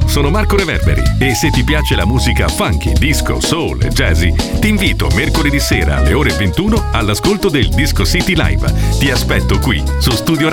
sono Marco Reverberi e se ti piace la musica funky, disco, soul e jazzy, ti invito mercoledì sera alle ore 21 all'ascolto del Disco City Live. Ti aspetto qui su Studio